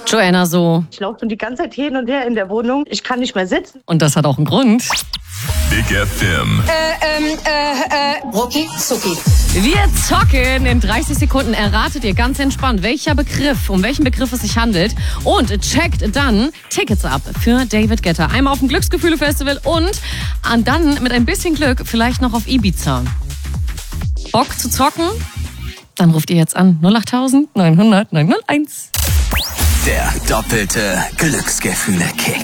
Joanna so. Ich laufe schon die ganze Zeit hin und her in der Wohnung. Ich kann nicht mehr sitzen. Und das hat auch einen Grund. Big FM. Rucki Zucki. Wir zocken. In 30 Sekunden erratet ihr ganz entspannt, um welchen Begriff es sich handelt. Und checkt dann Tickets ab für David Guetta. Einmal auf dem Glücksgefühle-Festival und dann mit ein bisschen Glück vielleicht noch auf Ibiza. Bock zu zocken? Dann ruft ihr jetzt an 08900 901. Der doppelte Glücksgefühle-Kick.